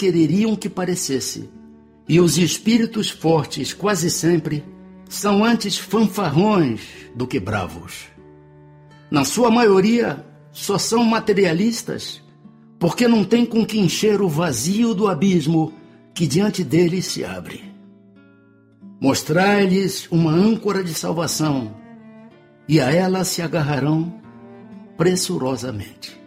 quereriam que parecesse. E os espíritos fortes, quase sempre, são antes fanfarrões do que bravos. Na sua maioria, só são materialistas, porque não têm com que encher o vazio do abismo que diante deles se abre. Mostrar-lhes uma âncora de salvação, e a ela se agarrarão pressurosamente.